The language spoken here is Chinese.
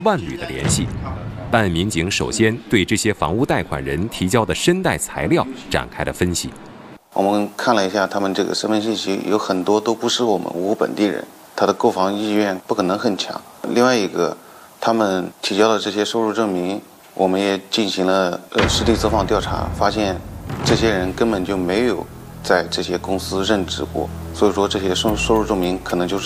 万缕的联系。办案民警首先对这些房屋贷款人提交的申贷材料展开了分析。 我们看了一下，他们这个身份信息有很多都不是我们芜湖本地人，他的购房意愿不可能很强。另外一个，他们提交的这些收入证明，我们也进行了实地走访调查，发现这些人根本就没有在这些公司任职过，所以说这些收入证明可能就是